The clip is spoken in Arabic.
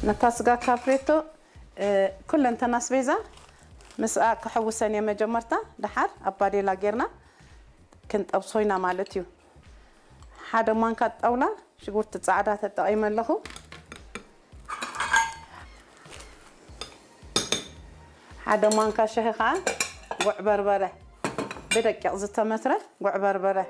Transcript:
نتاسقا كابريتو كل انت ناس بيزا مسقا كحوسن يما جمرتا دحر ابادي لا غيرنا كنت ابصوينا مالتيو حدا مانكا طاولا شغورت تصعدا تطايم لهو حدا مانكا شهخا غع بربره بدك يقزت متره غع بربره